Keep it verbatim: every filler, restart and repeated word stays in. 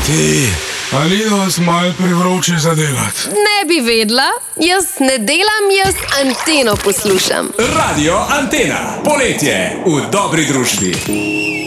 Ti, ali vas malo privroče za delati? Ne bi vedla, jaz ne delam, jaz Anteno poslušam. Radio Antena, poletje v dobri družbi.